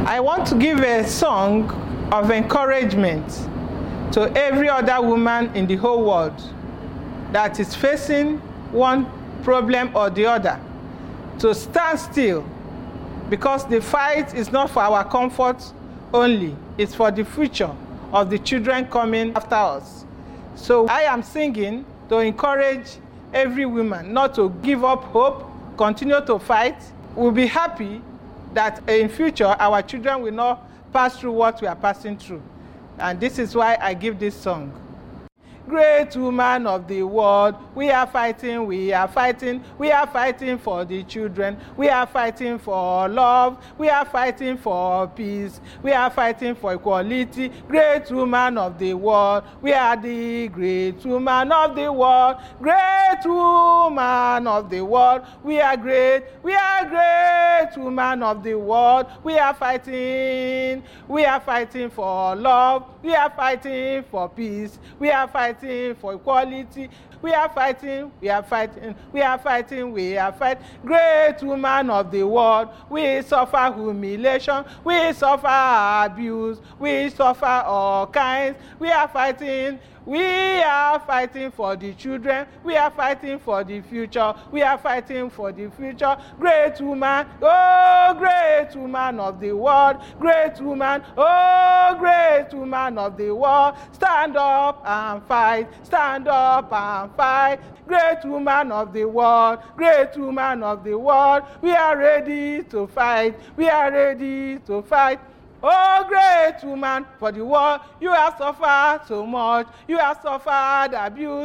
I want to give a song of encouragement to every other woman in the whole world that is facing one problem or the other, to stand still, because the fight is not for our comfort only, it's for the future of the children coming after us. So I am singing to encourage every woman not to give up hope, continue to fight. We'll be happy that in future our children will not pass through what we are passing through. And this is why I give this song. Great woman of the world, we are fighting, we are fighting, we are fighting for the children, we are fighting for love, we are fighting for peace, we are fighting for equality. Great woman of the world, we are the great woman of the world, great woman of the world, we are great woman of the world, we are fighting for love, we are fighting for peace, we are fighting for equality. We are fighting. Great woman of the world, we suffer humiliation, we suffer abuse, we suffer all kinds. We are fighting for the children, we are fighting for the future, we are fighting for the future. Great woman, oh great woman of the world, great woman, oh great woman of the world, stand up and fight, stand up and fight. Great woman of the world, great woman of the world, we are ready to fight, we are ready to fight. Oh, great woman for the world, you have suffered so much, you have suffered abuse,